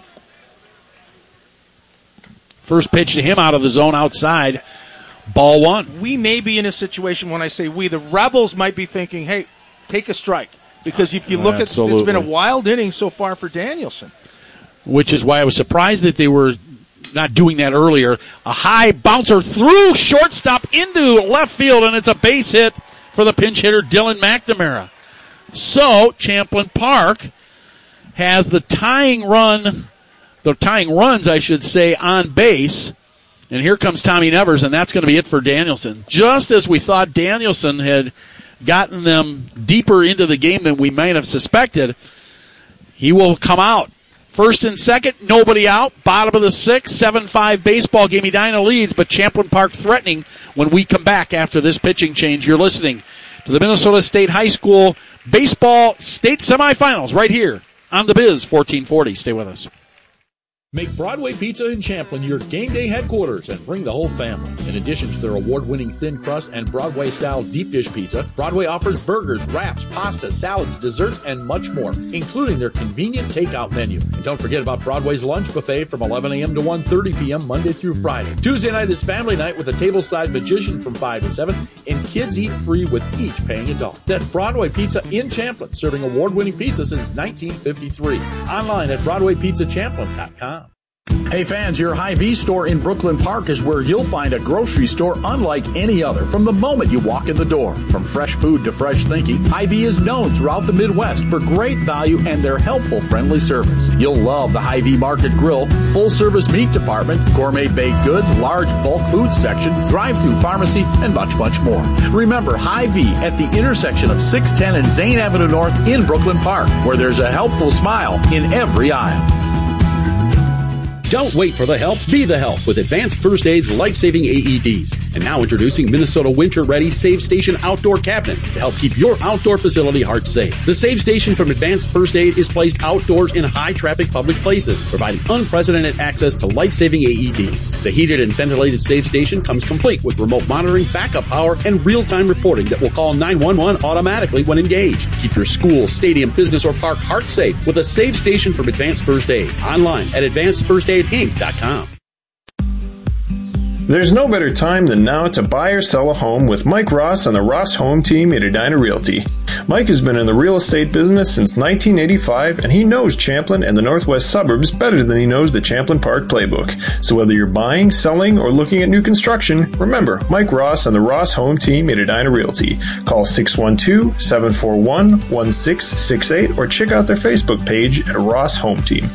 first pitch to him out of the zone outside. Ball one. We may be in a situation, when I say we, the Rebels might be thinking, hey, take a strike. Because if you look it's been a wild inning so far for Danielson. Which is why I was surprised that they were not doing that earlier. A high bouncer through shortstop into left field, and it's a base hit for the pinch hitter, Dylan McNamara. So, Champlin Park has the tying runs, I should say, on base. And here comes Tommy Nevers, and that's going to be it for Danielson. Just as we thought Danielson had gotten them deeper into the game than we might have suspected, he will come out. First and second, nobody out. Bottom of the sixth, 7-5 baseball game. Edina leads, but Champlin Park threatening when we come back after this pitching change. You're listening to the Minnesota State High School Baseball State Semifinals right here on the Biz 1440. Stay with us. Make Broadway Pizza in Champlin your game day headquarters and bring the whole family. In addition to their award-winning thin crust and Broadway-style deep dish pizza, Broadway offers burgers, wraps, pasta, salads, desserts, and much more, including their convenient takeout menu. And don't forget about Broadway's lunch buffet from 11 a.m. to 1:30 p.m. Monday through Friday. Tuesday night is family night with a tableside magician from 5 to 7, and kids eat free with each paying adult. That's Broadway Pizza in Champlin, serving award-winning pizza since 1953. Online at BroadwayPizzaChamplin.com. Hey fans, your Hy-Vee store in Brooklyn Park is where you'll find a grocery store unlike any other from the moment you walk in the door. From fresh food to fresh thinking, Hy-Vee is known throughout the Midwest for great value and their helpful, friendly service. You'll love the Hy-Vee Market Grill, full-service meat department, gourmet baked goods, large bulk food section, drive-through pharmacy, and much, much more. Remember, Hy-Vee at the intersection of 610 and Zane Avenue North in Brooklyn Park, where there's a helpful smile in every aisle. Don't wait for the help, be the help with Advanced First Aid's life-saving AEDs. And now introducing Minnesota winter-ready Save Station outdoor cabinets to help keep your outdoor facility heart safe. The Save Station from Advanced First Aid is placed outdoors in high-traffic public places, providing unprecedented access to life-saving AEDs. The heated and ventilated Save Station comes complete with remote monitoring, backup power, and real-time reporting that will call 911 automatically when engaged. Keep your school, stadium, business, or park heart safe with a Save Station from Advanced First Aid. Online at AdvancedFirstAidInc.com. There's no better time than now to buy or sell a home with Mike Ross and the Ross Home Team at Edina Realty. Mike has been in the real estate business since 1985, and he knows Champlin and the northwest suburbs better than he knows the Champlin Park playbook. So whether you're buying, selling, or looking at new construction, remember Mike Ross and the Ross Home Team at Edina Realty. Call 612-741-1668 or check out their Facebook page at Ross Home Team.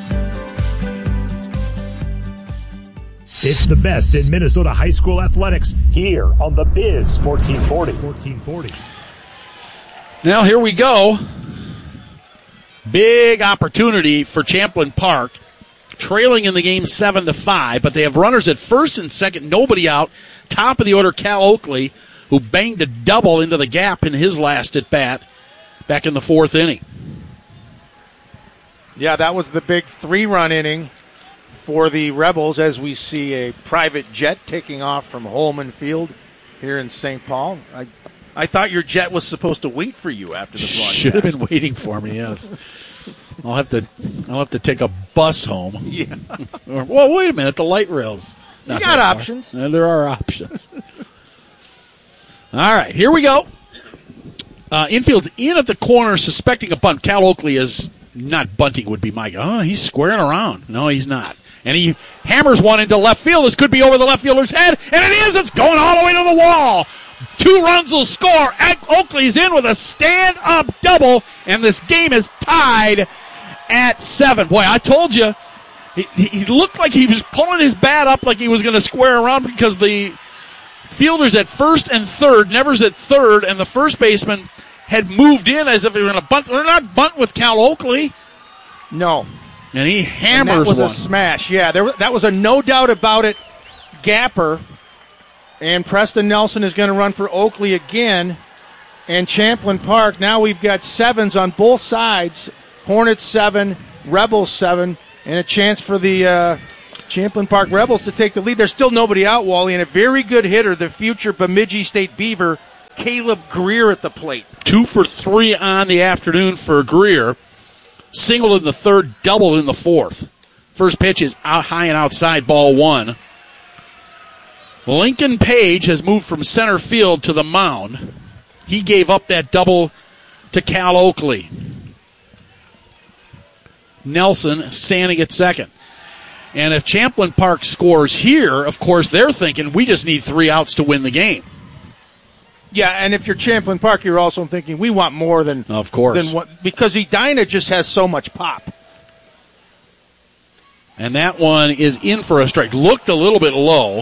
It's the best in Minnesota high school athletics here on the Biz 1440. Now here we go. Big opportunity for Champlin Park, trailing in the game 7-5, but they have runners at first and second, nobody out. Top of the order, Cal Oakley, who banged a double into the gap in his last at bat back in the fourth inning. Yeah, that was the big 3-run inning for the Rebels, as we see a private jet taking off from Holman Field here in St. Paul. I thought your jet was supposed to wink for you after the broadcast. Should have been waiting for me, yes. I'll have to take a bus home. Yeah. Well, wait a minute, the light rails. You got options. There are options. All right, here we go. Infield's in at the corner, suspecting a bunt. Cal Oakley is not bunting, would be my guess. Oh, he's squaring around. No, he's not. And he hammers one into left field. This could be over the left fielder's head, and it is. It's going all the way to the wall. 2 runs will score. Oakley's in with a stand-up double, and this game is tied at 7. Boy, I told you, he looked like he was pulling his bat up like he was going to square around because the Fielders at first and third, Nevers at third, and the first baseman had moved in as if they were going to bunt. They're not bunting with Cal Oakley. No. And he hammers one. That one. was a smash, yeah. That was a no doubt about it gapper. And Preston Nelson is going to run for Oakley again. And Champlin Park, now we've got sevens on both sides. Hornets 7, Rebels 7, and a chance for the Champlin Park Rebels to take the lead. There's still nobody out, Wally, and a very good hitter, the future Bemidji State Beaver, Caleb Greer at the plate. 2 for 3 on the afternoon for Greer. Singled in the third, doubled in the fourth. First pitch is out high and outside, ball 1. Lincoln Page has moved from center field to the mound. He gave up that double to Cal Oakley. Nelson standing at second. And if Champlin Park scores here, of course, they're thinking we just need 3 outs to win the game. Yeah, and if you're Champlin Park, you're also thinking we want more than, of course, than what, because Edina just has so much pop. And that one is in for a strike. Looked a little bit low.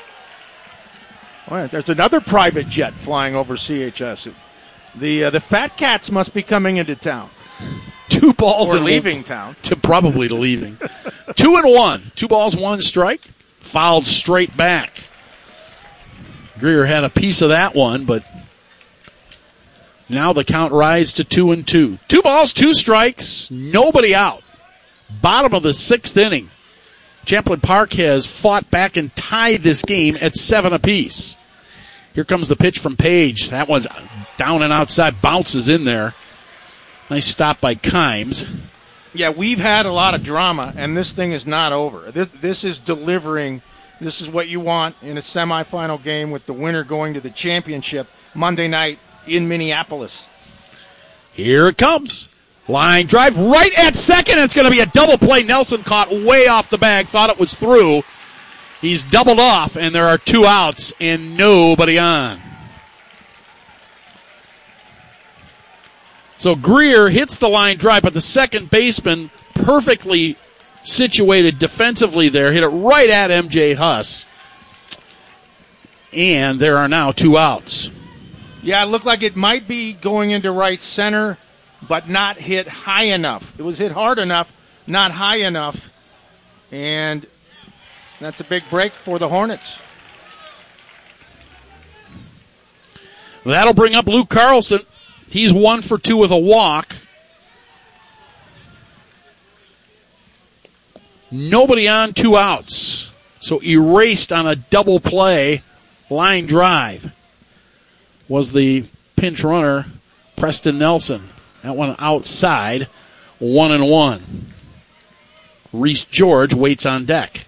Well, there's another private jet flying over CHS. The Fat Cats must be coming into town. 2 balls or and leaving town. Probably leaving. 2-1. 2 balls, 1 strike. Fouled straight back. Greer had a piece of that one, but now the count rises to 2-2. 2 balls, 2 strikes, nobody out. Bottom of the 6th inning. Champlin Park has fought back and tied this game at 7 apiece. Here comes the pitch from Page. That one's down and outside, bounces in there. Nice stop by Kimes. Yeah, we've had a lot of drama, and this thing is not over. This is delivering. This is what you want in a semifinal game with the winner going to the championship Monday night in Minneapolis. Here it comes. Line drive right at second. It's going to be a double play. Nelson caught way off the bag, thought it was through. He's doubled off, and there are 2 outs and nobody on. So Greer hits the line drive, but the second baseman perfectly situated defensively there, hit it right at MJ Huss. And there are now 2 outs. Yeah, it looked like it might be going into right center, but not hit high enough. It was hit hard enough, not high enough. And that's a big break for the Hornets. That'll bring up Luke Carlson. He's 1 for 2 with a walk. Nobody on, 2 outs. So erased on a double play line drive was the pinch runner, Preston Nelson. That one outside, 1-1. Reese George waits on deck.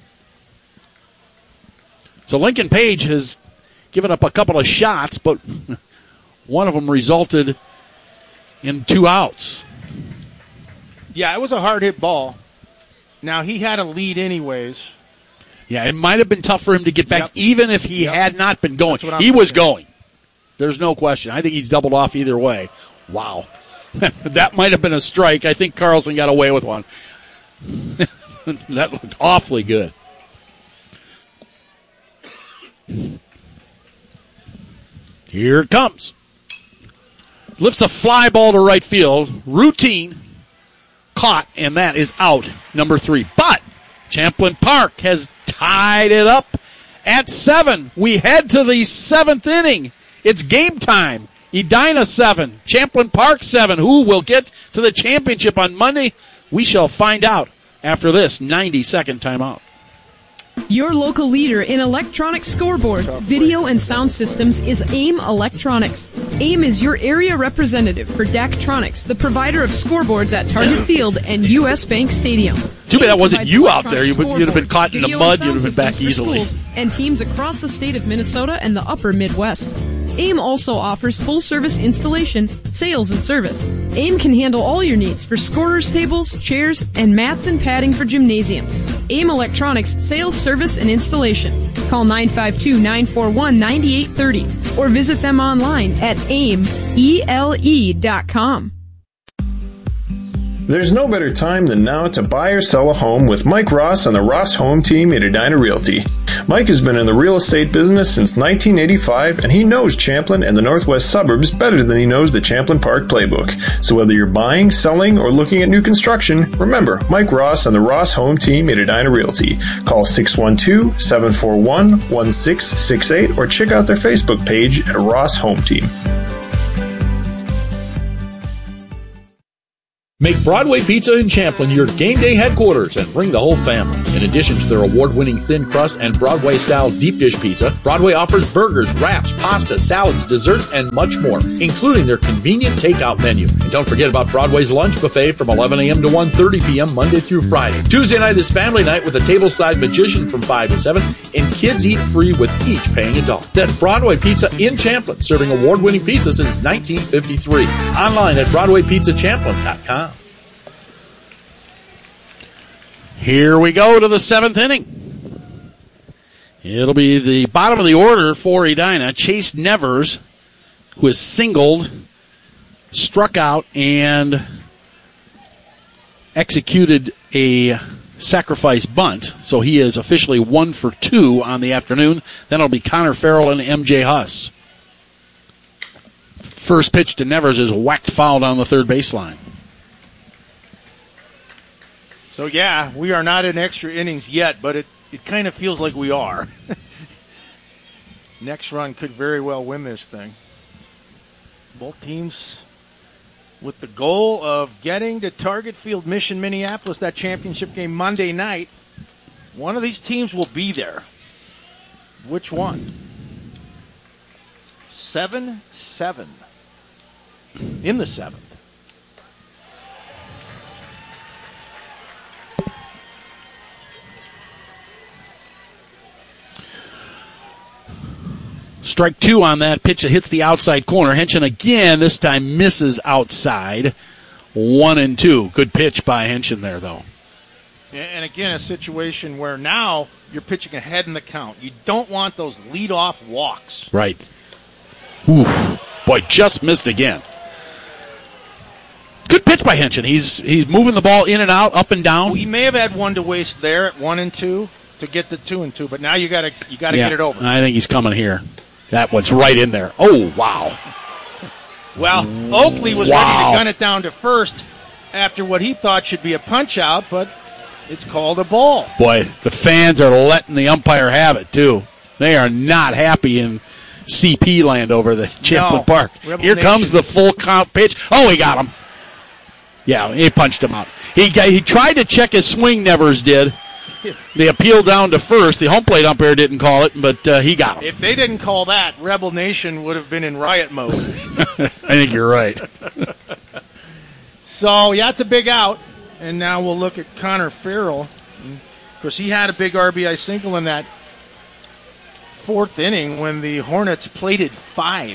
So Lincoln Page has given up a couple of shots, but one of them resulted in 2 outs. Yeah, it was a hard hit ball. Now, he had a lead anyways. Yeah, it might have been tough for him to get back, even if he had not been going. He thinking. was going. There's no question. I think he's doubled off either way. Wow. That might have been a strike. I think Carlson got away with one. That looked awfully good. Here it comes. Lifts a fly ball to right field. Routine. Caught, and that is out, number 3. But Champlin Park has tied it up at 7. We head to the 7th inning. It's game time. Edina 7, Champlin Park 7. Who will get to the championship on Monday? We shall find out after this 90-second timeout. Your local leader in electronic scoreboards, video, and sound systems is AIM Electronics. AIM is your area representative for Daktronics, the provider of scoreboards at Target Field and U.S. Bank Stadium. Too bad that wasn't you out there. You'd have been caught in the mud. You'd have been back easily. And teams across the state of Minnesota and the upper Midwest. AIM also offers full-service installation, sales, and service. AIM can handle all your needs for scorers tables, chairs, and mats and padding for gymnasiums. AIM Electronics sales, service, and installation. Call 952-941-9830 or visit them online at aimele.com. There's no better time than now to buy or sell a home with Mike Ross and the Ross Home Team at Edina Realty. Mike has been in the real estate business since 1985, and he knows Champlin and the northwest suburbs better than he knows the Champlin Park playbook. So whether you're buying, selling, or looking at new construction, remember Mike Ross and the Ross Home Team at Edina Realty. Call 612-741-1668 or check out their Facebook page at Ross Home Team. Make Broadway Pizza in Champlin your game day headquarters and bring the whole family. In addition to their award-winning thin crust and Broadway-style deep dish pizza, Broadway offers burgers, wraps, pasta, salads, desserts, and much more, including their convenient takeout menu. And don't forget about Broadway's lunch buffet from 11 a.m. to 1:30 p.m. Monday through Friday. Tuesday night is family night with a table-side magician from 5 to 7, and kids eat free with each paying adult. That's Broadway Pizza in Champlin, serving award-winning pizza since 1953. Online at BroadwayPizzaChamplin.com. Here we go to the 7th inning. It'll be the bottom of the order for Edina. Chase Nevers, who is singled, struck out, and executed a sacrifice bunt. So he is officially 1 for 2 on the afternoon. Then it'll be Connor Farrell and MJ Huss. First pitch to Nevers is whacked foul down the third baseline. So, yeah, we are not in extra innings yet, but it kind of feels like we are. Next run could very well win this thing. Both teams with the goal of getting to Target Field, Mission, Minneapolis, that championship game Monday night. One of these teams will be there. Which one? 7-7 in the 7th. Strike 2 on that pitch that hits the outside corner. Henshin again, this time misses outside. 1-2. Good pitch by Henshin there, though. And again, a situation where now you're pitching ahead in the count. You don't want those lead-off walks. Right. Oof. Boy, just missed again. Good pitch by Henshin. He's moving the ball in and out, up and down. Well, he may have had one to waste there at 1-2 to get the 2-2, but now you got to get it over. I think he's coming here. That one's right in there. Oh, wow. Well, Oakley was ready to gun it down to first after what he thought should be a punch-out, but it's called a ball. Boy, the fans are letting the umpire have it, too. They are not happy in CP land over the Champlin Park. Rebel Here Nation. comes the full count pitch. Oh, he got him. Yeah, he punched him out. He tried to check his swing, Nevers did. The appeal down to first. The home plate umpire didn't call it, but he got him. If they didn't call that, Rebel Nation would have been in riot mode. I think you're right. So, yeah, it's a big out. And now we'll look at Connor Farrell. Of course, he had a big RBI single in that 4th inning when the Hornets plated 5.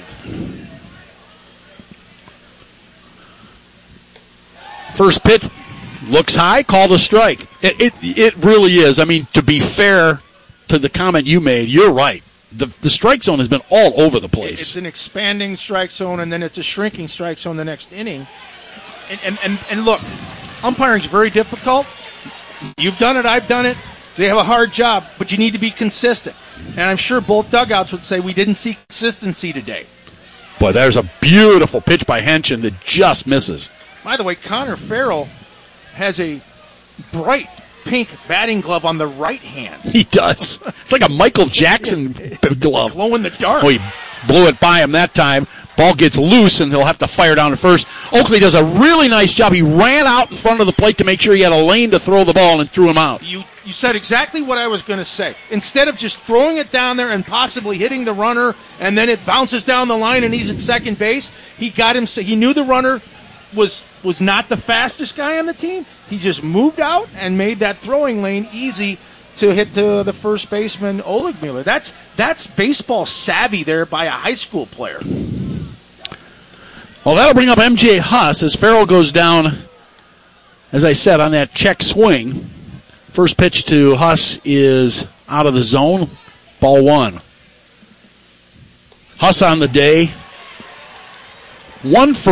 First pitch. Looks high, called a strike. It really is. I mean, to be fair to the comment you made, you're right. The strike zone has been all over the place. It's an expanding strike zone, and then it's a shrinking strike zone the next inning. And look, umpiring is very difficult. You've done it, I've done it. They have a hard job, but you need to be consistent. And I'm sure both dugouts would say we didn't see consistency today. Boy, there's a beautiful pitch by Henshin that just misses. By the way, Connor Farrell has a bright pink batting glove on the right hand. He does. It's like a Michael Jackson glove. Glow in the dark. Oh, he blew it by him that time. Ball gets loose, and he'll have to fire down to first. Oakley does a really nice job. He ran out in front of the plate to make sure he had a lane to throw the ball and threw him out. You said exactly what I was going to say. Instead of just throwing it down there and possibly hitting the runner, and then it bounces down the line and he's at second base, he knew the runner was not the fastest guy on the team. He just moved out and made that throwing lane easy to hit to the first baseman, Oleg Mueller. That's baseball savvy there by a high school player. Well, that'll bring up MJ Huss as Farrell goes down, as I said, on that check swing. First pitch to Huss is out of the zone. Ball 1. Huss on the day. 1 for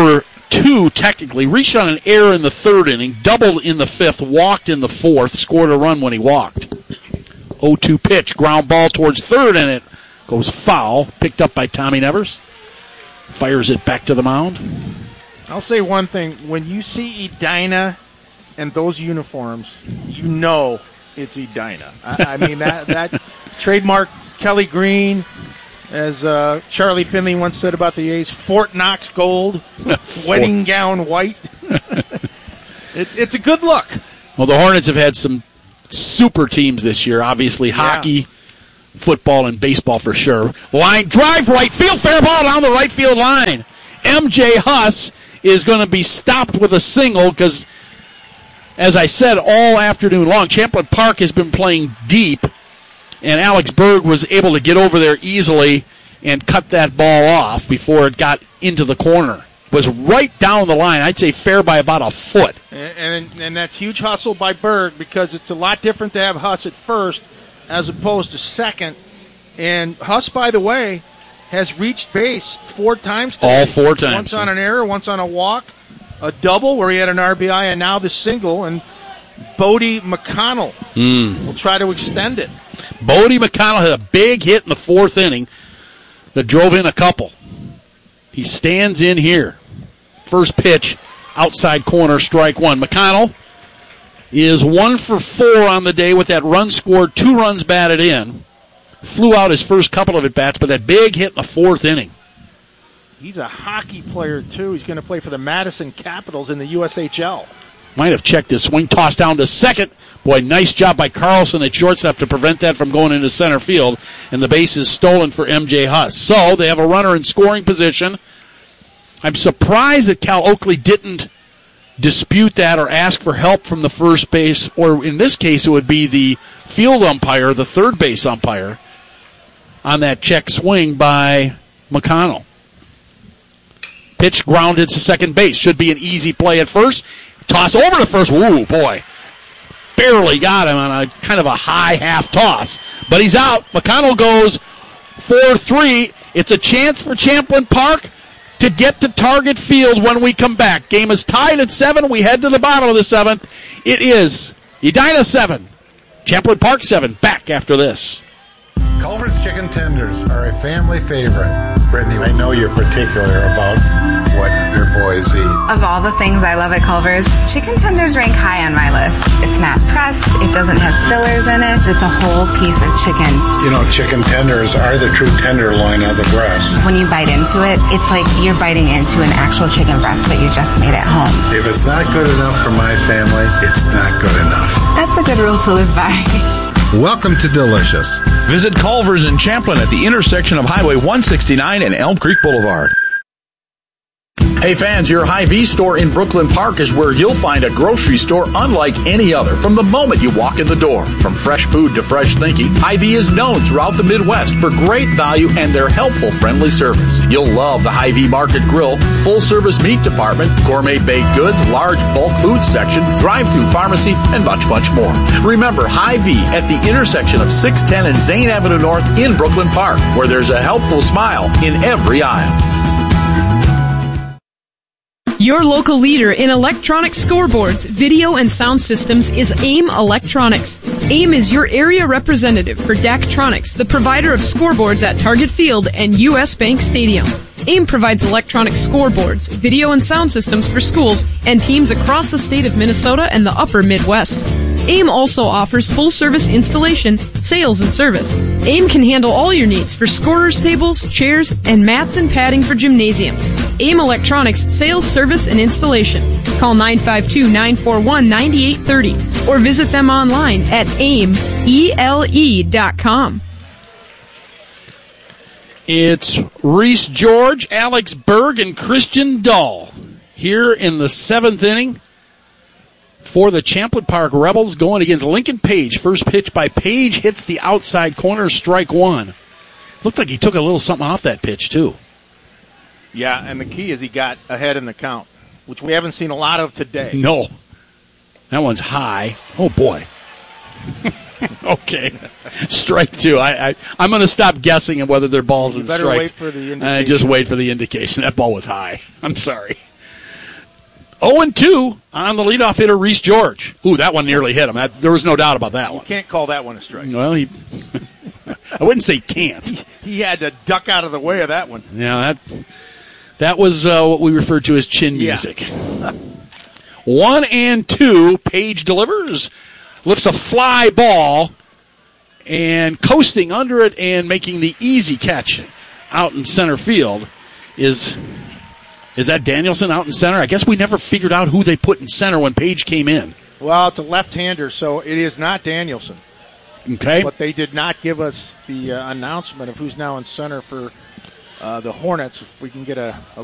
2 technically, reached on an error in the 3rd inning, doubled in the 5th, walked in the 4th, scored a run when he walked. 0-2 pitch, ground ball towards 3rd, and it goes foul, picked up by Tommy Nevers. Fires it back to the mound. I'll say one thing. When you see Edina and those uniforms, you know it's Edina. I mean, that trademark Kelly Green, as Charlie Finley once said about the A's, Fort Knox gold, wedding gown white. It's a good look. Well, the Hornets have had some super teams this year. Obviously, hockey, football, and baseball for sure. Line drive right field, fair ball down the right field line. MJ Huss is going to be stopped with a single because, as I said all afternoon long, Champlin Park has been playing deep, and Alex Berg was able to get over there easily and cut that ball off before it got into the corner. It was right down the line. I'd say fair by about a foot. And that's huge hustle by Berg because it's a lot different to have Huss at first as opposed to second. And Huss, by the way, has reached base 4 times today. All 4 times. Once on an error, once on a walk, a double where he had an RBI, and now the single. And Bodie McConnell will try to extend it. Bodie McConnell had a big hit in the 4th inning that drove in a couple. He stands in here. First pitch, outside corner, strike 1. McConnell is 1 for 4 on the day with that run scored, 2 runs batted in. Flew out his first couple of at-bats, but that big hit in the 4th inning. He's a hockey player, too. He's going to play for the Madison Capitals in the USHL. Might have checked his swing, tossed down to second. Boy, nice job by Carlson at shortstop to prevent that from going into center field, and the base is stolen for MJ Huss. So they have a runner in scoring position. I'm surprised that Cal Oakley didn't dispute that or ask for help from the first base, or in this case it would be the field umpire, the third base umpire, on that check swing by McConnell. Pitch grounded to second base. Should be an easy play at first. Toss over to first. Woo, boy. Barely got him on a kind of a high half toss. But he's out. McConnell goes 4-3. It's a chance for Champlin Park to get to target field when we come back. Game is tied at 7. We head to the bottom of the 7th. It is Edina 7, Champlin Park 7. Back after this. Culver's chicken tenders are a family favorite. Brittany, I know you're particular about what your boys eat. Of all the things I love at Culver's, chicken tenders rank high on my list. It's not pressed, it doesn't have fillers in it, it's a whole piece of chicken. You know, chicken tenders are the true tenderloin of the breast. When you bite into it, it's like you're biting into an actual chicken breast that you just made at home. If it's not good enough for my family, it's not good enough. That's a good rule to live by. Welcome to Delicious. Visit Culver's in Champlin at the intersection of Highway 169 and Elm Creek Boulevard. Hey fans, your Hy-Vee store in Brooklyn Park is where you'll find a grocery store unlike any other from the moment you walk in the door. From fresh food to fresh thinking, Hy-Vee is known throughout the Midwest for great value and their helpful, friendly service. You'll love the Hy-Vee Market Grill, full-service meat department, gourmet baked goods, large bulk food section, drive-through pharmacy, and much, much more. Remember, Hy-Vee at the intersection of 610 and Zane Avenue North in Brooklyn Park, where there's a helpful smile in every aisle. Your local leader in electronic scoreboards, video, and sound systems is AIM Electronics. AIM is your area representative for Daktronics, the provider of scoreboards at Target Field and U.S. Bank Stadium. AIM provides electronic scoreboards, video, and sound systems for schools and teams across the state of Minnesota and the upper Midwest. AIM also offers full-service installation, sales, and service. AIM can handle all your needs for scorers tables, chairs, and mats and padding for gymnasiums. AIM Electronics sales, service, and installation. Call 952-941-9830 or visit them online at aimele.com. It's Reese George, Alex Berg, and Christian Dahl here in the 7th inning for the Champlin Park Rebels going against Lincoln Page. First pitch by Page hits the outside corner, strike 1. Looked like he took a little something off that pitch, too. Yeah, and the key is he got ahead in the count, which we haven't seen a lot of today. No. That one's high. Oh, boy. Okay. Strike 2. I'm going to stop guessing at whether they're balls and strikes. Wait for the indication. Just wait for the indication. That ball was high. I'm sorry. 0-2 on the leadoff hitter, Reese George. Ooh, that one nearly hit him. There was no doubt about that one. You can't call that one a strike. Well, I wouldn't say can't. He had to duck out of the way of that one. Yeah, that was what we refer to as chin music. 1-2, Page delivers, lifts a fly ball, and coasting under it and making the easy catch out in center field is that Danielson out in center? I guess we never figured out who they put in center when Page came in. Well, it's a left-hander, so it is not Danielson. Okay. But they did not give us the announcement of who's now in center for the Hornets. If we can get a